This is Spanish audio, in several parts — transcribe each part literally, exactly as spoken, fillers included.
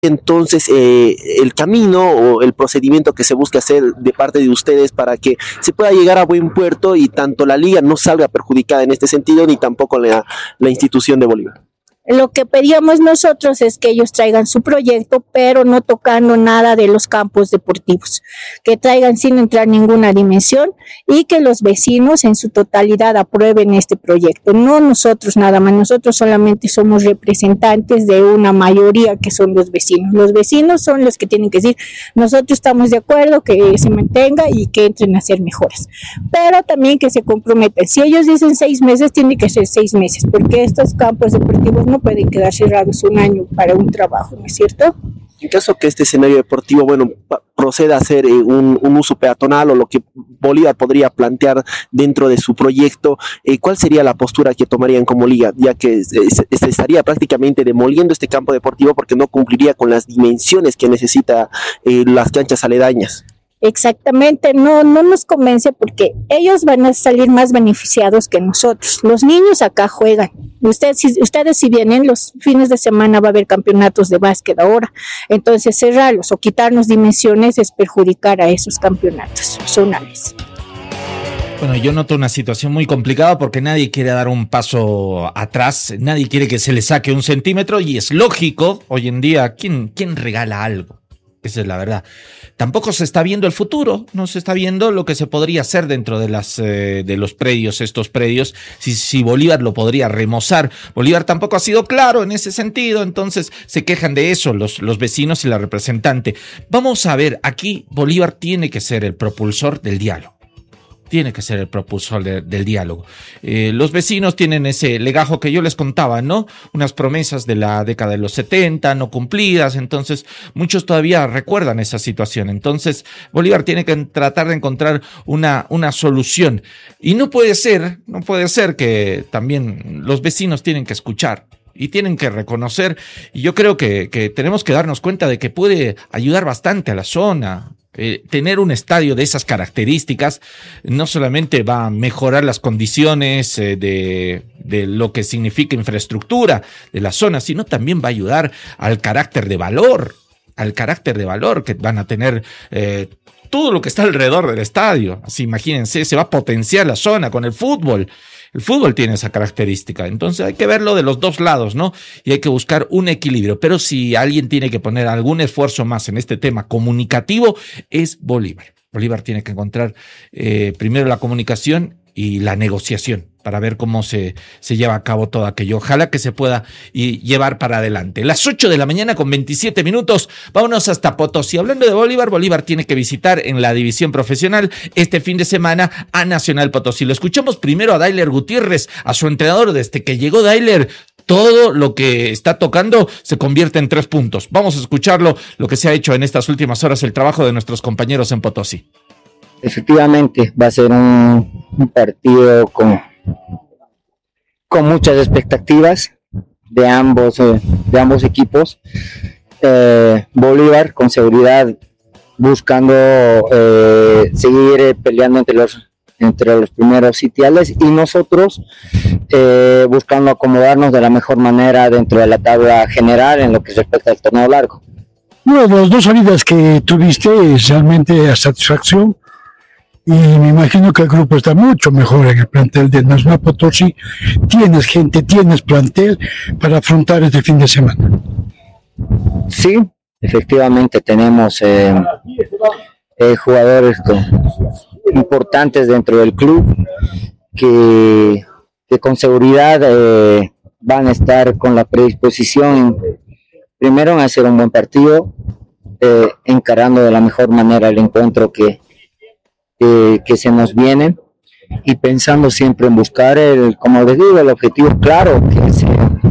entonces eh, el camino o el procedimiento que se busca hacer de parte de ustedes para que se pueda llegar a buen puerto y tanto la liga no salga perjudicada en este sentido, ni tampoco la, la institución de Bolívar? Lo que pedíamos nosotros es que ellos traigan su proyecto, pero no tocando nada de los campos deportivos, que traigan sin entrar ninguna dimensión y que los vecinos en su totalidad aprueben este proyecto, no nosotros nada más, nosotros solamente somos representantes de una mayoría que son los vecinos, los vecinos son los que tienen que decir, nosotros estamos de acuerdo que se mantenga y que entren a hacer mejoras, pero también que se comprometan, si ellos dicen seis meses, tiene que ser seis meses, porque estos campos deportivos no pueden quedar cerrados un año para un trabajo, ¿no es cierto? En caso que este escenario deportivo, bueno, proceda a ser eh, un, un uso peatonal o lo que Bolívar podría plantear dentro de su proyecto, eh, ¿cuál sería la postura que tomarían como liga? Ya que eh, se, se estaría prácticamente demoliendo este campo deportivo porque no cumpliría con las dimensiones que necesita eh, las canchas aledañas. Exactamente, no, no nos convence porque ellos van a salir más beneficiados que nosotros. Los niños acá juegan. Ustedes si, ustedes si vienen los fines de semana va a haber campeonatos de básquet ahora. Entonces cerrarlos o quitarnos dimensiones es perjudicar a esos campeonatos zonales. Bueno, yo noto una situación muy complicada porque nadie quiere dar un paso atrás, nadie quiere que se le saque un centímetro y es lógico, hoy en día, ¿quién, quién regala algo? Esa es la verdad. Tampoco se está viendo el futuro, no se está viendo lo que se podría hacer dentro de las eh, de los predios, estos predios, si, si Bolívar lo podría remozar. Bolívar tampoco ha sido claro en ese sentido, entonces se quejan de eso los, los vecinos y la representante. Vamos a ver, aquí Bolívar tiene que ser el propulsor del diálogo. Tiene que ser el propulsor de, del diálogo. Eh, los vecinos tienen ese legajo que yo les contaba, ¿no? Unas promesas de la década de los setenta no cumplidas, entonces muchos todavía recuerdan esa situación. Entonces Bolívar tiene que tratar de encontrar una, una solución. Y no puede ser, no puede ser que también los vecinos tienen que escuchar. Y tienen que reconocer, y yo creo que, que tenemos que darnos cuenta de que puede ayudar bastante a la zona. Eh, tener un estadio de esas características no solamente va a mejorar las condiciones eh, de, de lo que significa infraestructura de la zona, sino también va a ayudar al carácter de valor, al carácter de valor que van a tener eh, todo lo que está alrededor del estadio. Así, imagínense, se va a potenciar la zona con el fútbol. El fútbol tiene esa característica, entonces hay que verlo de los dos lados, ¿no? Y hay que buscar un equilibrio, pero si alguien tiene que poner algún esfuerzo más en este tema comunicativo, es Bolívar. Bolívar tiene que encontrar eh, primero la comunicación y la negociación para ver cómo se, se lleva a cabo todo aquello. Ojalá que se pueda y llevar para adelante. Las ocho de la mañana con veintisiete minutos, vámonos hasta Potosí. Hablando de Bolívar, Bolívar tiene que visitar en la división profesional este fin de semana a Nacional Potosí. Lo escuchamos primero a Dailer Gutiérrez, a su entrenador. Desde que llegó Dailer, todo lo que está tocando se convierte en tres puntos. Vamos a escucharlo, lo que se ha hecho en estas últimas horas, el trabajo de nuestros compañeros en Potosí. Efectivamente, va a ser un, un partido con, con muchas expectativas de ambos, eh, de ambos equipos. Eh, Bolívar, con seguridad, buscando eh, seguir eh, peleando entre los, entre los primeros sitiales, y nosotros eh, buscando acomodarnos de la mejor manera dentro de la tabla general en lo que respecta al torneo largo. Bueno, las dos salidas que tuviste es realmente a satisfacción. Y me imagino que el grupo está mucho mejor en el plantel de Nacional Potosí. Tienes gente, tienes plantel para afrontar este fin de semana. Sí, efectivamente tenemos eh, eh, jugadores con, importantes dentro del club que, que con seguridad eh, van a estar con la predisposición primero en hacer un buen partido, eh, encarando de la mejor manera el encuentro que Eh, que se nos viene, y pensando siempre en buscar el, como les digo, el objetivo claro, que es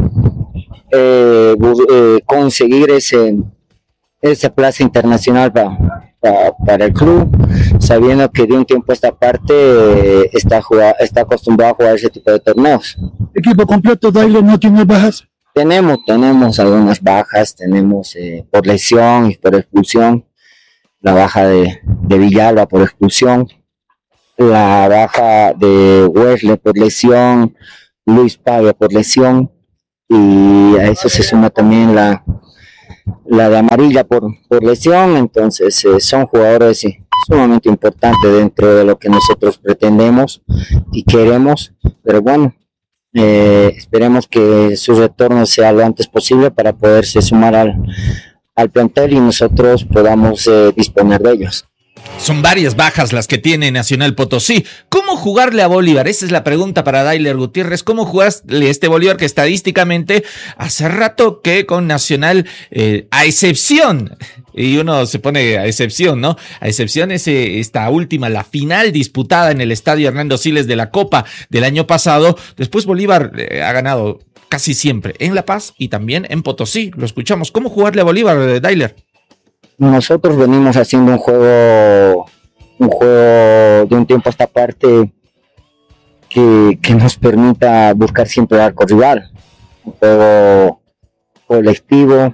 eh, eh, conseguir ese esa plaza internacional para, para, para el club, sabiendo que de un tiempo a esta parte eh, está, jugar, está acostumbrado a jugar ese tipo de torneos. ¿Equipo completo, Dailo, no tiene bajas? Tenemos, tenemos algunas bajas, tenemos eh, por lesión y por expulsión. La baja de, de Villalba por expulsión, la baja de Wesley por lesión, Luis Pavia por lesión, y a eso se suma también la, la de amarilla por, por lesión, entonces eh, son jugadores eh, sumamente importantes dentro de lo que nosotros pretendemos y queremos, pero bueno, eh, esperemos que su retorno sea lo antes posible para poderse sumar al, al plantel y nosotros podamos eh, disponer de ellos. Son varias bajas las que tiene Nacional Potosí. ¿Cómo jugarle a Bolívar? Esa es la pregunta para Dailer Gutiérrez. ¿Cómo jugarle a este Bolívar que estadísticamente hace rato que con Nacional, eh, a excepción, y uno se pone a excepción, ¿no? A excepción es esta última, la final disputada en el Estadio Hernando Siles de la Copa del año pasado. Después Bolívar eh, ha ganado casi siempre en La Paz y también en Potosí. Lo escuchamos. ¿Cómo jugarle a Bolívar, Dailer? Nosotros venimos haciendo un juego, un juego de un tiempo a esta parte que, que nos permita buscar siempre el arco rival, un juego colectivo,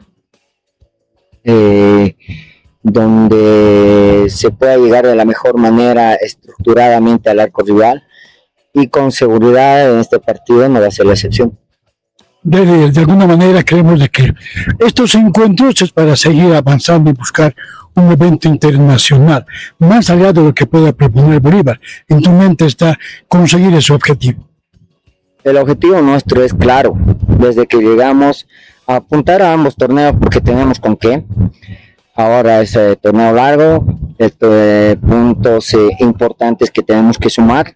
eh, donde se pueda llegar de la mejor manera estructuradamente al arco rival, y con seguridad en este partido no va a ser la excepción. De, de alguna manera creemos de que estos encuentros es para seguir avanzando y buscar un evento internacional, más allá de lo que pueda proponer Bolívar. En tu mente está conseguir ese objetivo. El objetivo nuestro es claro, desde que llegamos a apuntar a ambos torneos porque tenemos con qué. Ahora es eh, torneo largo, eh, puntos eh, importantes que tenemos que sumar,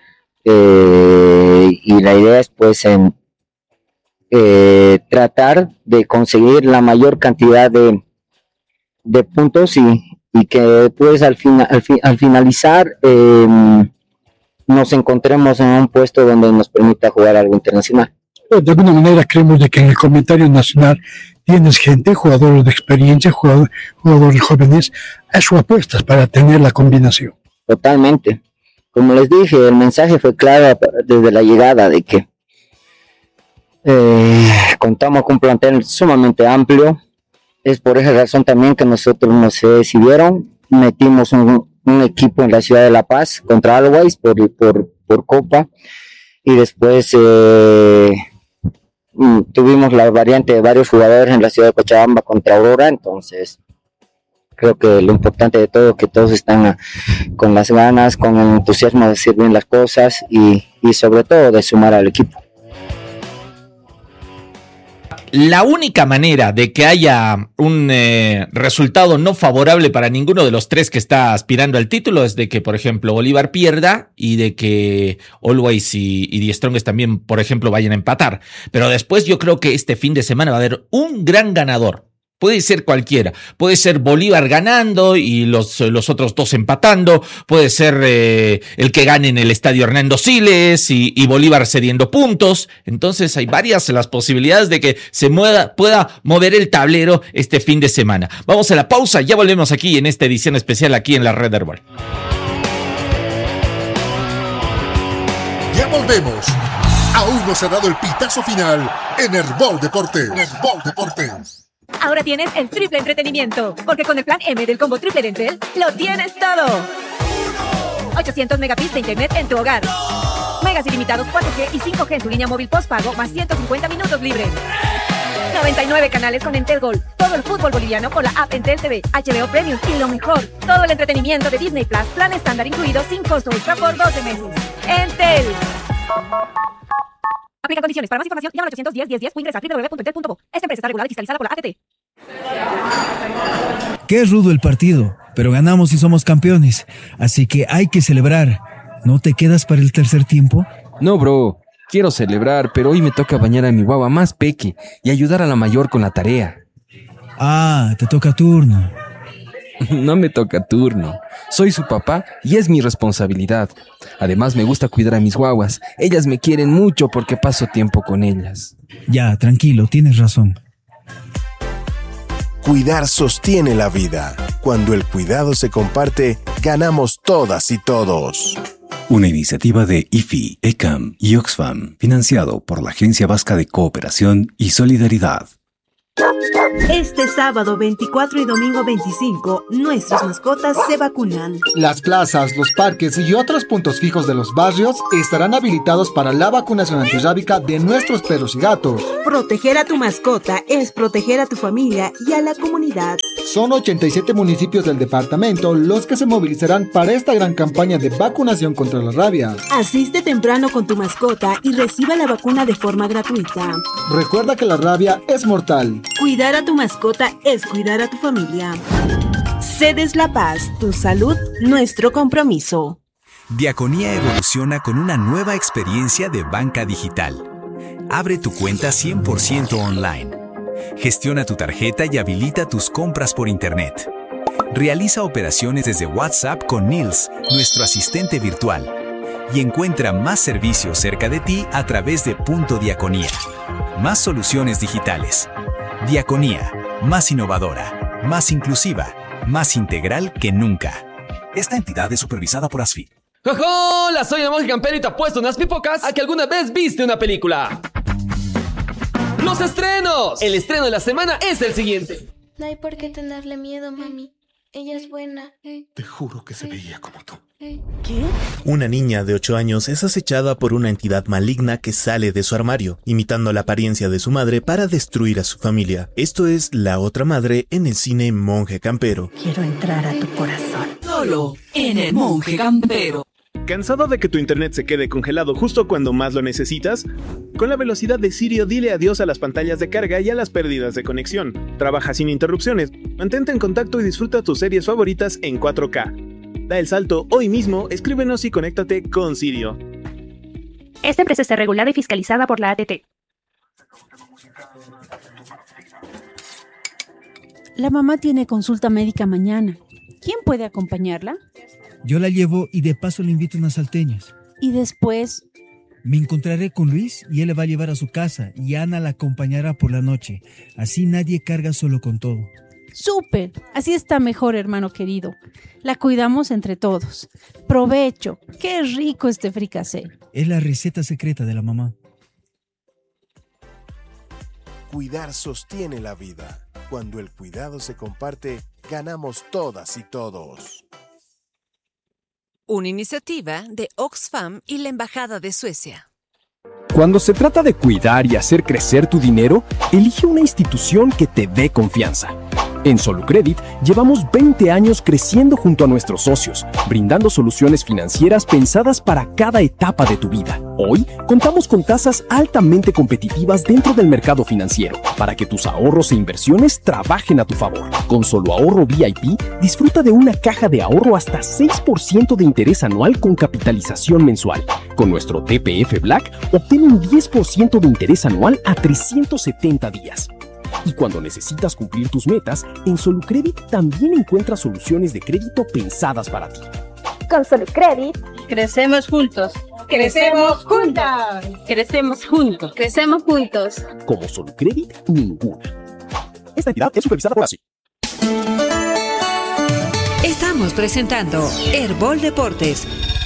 eh, y la idea es pues en Eh, tratar de conseguir la mayor cantidad de, de puntos y, y que pues al, fina, al, fi, al finalizar eh, nos encontremos en un puesto donde nos permita jugar algo internacional. De alguna manera creemos de que en el comentario nacional tienes gente, jugadores de experiencia, jugador, jugadores jóvenes, a sus apuestas para tener la combinación. Totalmente. Como les dije, el mensaje fue claro desde la llegada de que Eh, contamos con un plantel sumamente amplio. Es por esa razón también que nosotros nos decidieron, metimos un, un equipo en la ciudad de La Paz contra Always por, por, por Copa, y después eh, tuvimos la variante de varios jugadores en la ciudad de Cochabamba contra Aurora. Entonces creo que lo importante de todo es que todos están a, con las ganas, con el entusiasmo de hacer bien las cosas y, y sobre todo de sumar al equipo. La única manera de que haya un eh, resultado no favorable para ninguno de los tres que está aspirando al título es de que, por ejemplo, Bolívar pierda y de que Always y, y The Strongest también, por ejemplo, vayan a empatar. Pero después yo creo que este fin de semana va a haber un gran ganador. Puede ser cualquiera, puede ser Bolívar ganando y los, los otros dos empatando, puede ser eh, el que gane en el Estadio Hernando Siles y, y Bolívar cediendo puntos. Entonces hay varias las posibilidades de que se mueva, pueda mover el tablero este fin de semana. Vamos a la pausa, ya volvemos aquí en esta edición especial aquí en la Red Herbol. Ya volvemos. Aún no se ha dado el pitazo final en Herbol Deportes. Herbol Deportes. Ahora tienes el triple entretenimiento, porque con el plan M del combo triple de Entel, lo tienes todo. ochocientos megabits de internet en tu hogar. Megas ilimitados cuatro G y cinco G en tu línea móvil postpago, más ciento cincuenta minutos libres. noventa y nueve canales con Entel Gol. Todo el fútbol boliviano con la app Entel T V, H B O Premium y lo mejor, todo el entretenimiento de Disney Plus, plan estándar incluido sin costo extra por doce meses. Entel. Aplica condiciones. Para más información, llama al ochocientos diez, diez, diez o ingresa a doble u doble u doble u punto entel punto co. Esta empresa está regulada y fiscalizada por la A T T. Qué rudo el partido, pero ganamos y somos campeones. Así que hay que celebrar. ¿No te quedas para el tercer tiempo? No, bro. Quiero celebrar, pero hoy me toca bañar a mi guagua más peque y ayudar a la mayor con la tarea. Ah, te toca turno. No me toca turno. Soy su papá y es mi responsabilidad. Además me gusta cuidar a mis guaguas. Ellas me quieren mucho porque paso tiempo con ellas. Ya, tranquilo, tienes razón. Cuidar sostiene la vida. Cuando el cuidado se comparte, ganamos todas y todos. Una iniciativa de I F I, E C A M y Oxfam, financiado por la Agencia Vasca de Cooperación y Solidaridad. Este sábado veinticuatro y domingo veinticinco, nuestras mascotas se vacunan. Las plazas, los parques y otros puntos fijos de los barrios estarán habilitados para la vacunación antirrábica de nuestros perros y gatos. Proteger a tu mascota es proteger a tu familia y a la comunidad. Son ochenta y siete municipios del departamento los que se movilizarán para esta gran campaña de vacunación contra la rabia. Asiste temprano con tu mascota y reciba la vacuna de forma gratuita. Recuerda que la rabia es mortal. Cuidar a tu mascota es cuidar a tu familia. Cedes La Paz, tu salud, nuestro compromiso. Diaconía evoluciona con una nueva experiencia de banca digital. Abre tu cuenta cien por ciento online. Gestiona tu tarjeta y habilita tus compras por internet. Realiza operaciones desde WhatsApp con Nils, nuestro asistente virtual. Y encuentra más servicios cerca de ti a través de Punto Diaconía. Más soluciones digitales. Diaconía, más innovadora, más inclusiva, más integral que nunca. Esta entidad es supervisada por ASFI. ¡Hola! Soy el monje campero y te apuesto unas pipocas a que alguna vez viste una película. ¡Los estrenos! El estreno de la semana es el siguiente. No hay por qué tenerle miedo, mami. Ella es buena. Te juro que se veía como tú. ¿Qué? Una niña de ocho años es acechada por una entidad maligna que sale de su armario, imitando la apariencia de su madre para destruir a su familia. Esto es La Otra Madre en el cine Monje Campero. Quiero entrar a tu corazón. Solo en el Monje Campero. ¿Cansado de que tu internet se quede congelado justo cuando más lo necesitas? Con la velocidad de Sirio, dile adiós a las pantallas de carga y a las pérdidas de conexión. Trabaja sin interrupciones, mantente en contacto y disfruta tus series favoritas en cuatro K. Da el salto hoy mismo, escríbenos y conéctate con Sirio. Esta empresa está regulada y fiscalizada por la A T T. La mamá tiene consulta médica mañana. ¿Quién puede acompañarla? Yo la llevo y de paso le invito unas salteñas. Y después... Me encontraré con Luis y él le va a llevar a su casa y Ana la acompañará por la noche. Así nadie carga solo con todo. ¡Súper! Así está mejor, hermano querido. La cuidamos entre todos. ¡Provecho! ¡Qué rico este fricasé! Es la receta secreta de la mamá. Cuidar sostiene la vida. Cuando el cuidado se comparte, ganamos todas y todos. Una iniciativa de Oxfam y la Embajada de Suecia. Cuando se trata de cuidar y hacer crecer tu dinero, elige una institución que te dé confianza. En Solucredit llevamos veinte años creciendo junto a nuestros socios, brindando soluciones financieras pensadas para cada etapa de tu vida. Hoy contamos con tasas altamente competitivas dentro del mercado financiero para que tus ahorros e inversiones trabajen a tu favor. Con Solo Ahorro V I P, disfruta de una caja de ahorro hasta seis por ciento de interés anual con capitalización mensual. Con nuestro T P F Black, obtén un diez por ciento de interés anual a trescientos setenta días. Y cuando necesitas cumplir tus metas, en Solucredit también encuentras soluciones de crédito pensadas para ti. Con Solucredit, crecemos juntos. ¡Crecemos juntas! Crecemos juntos. Crecemos juntos. Como Solucredit, ninguna. Esta entidad es supervisada por ASI. Estamos presentando Herbol Deportes.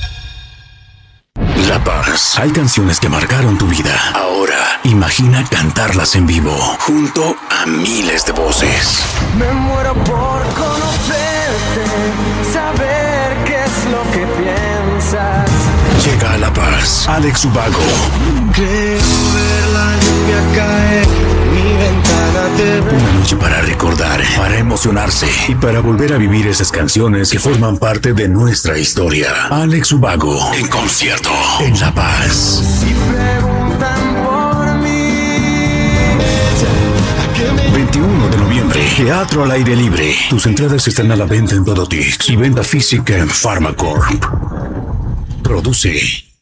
La Paz. Hay canciones que marcaron tu vida. Ahora, imagina cantarlas en vivo, junto a miles de voces. Me muero por conocerte, saber qué es lo que piensas. Llega a La Paz, Alex Ubago. Creo ver la lluvia caer, mi ventana te ve. Una noche para recordar, para emocionarse y para volver a vivir esas canciones que forman parte de nuestra historia. Alex Ubago, en concierto, en La Paz. Y preguntan por mí. veintiuno de noviembre, teatro al aire libre. Tus entradas están a la venta en Todotix y venta física en Pharmacorp. Produce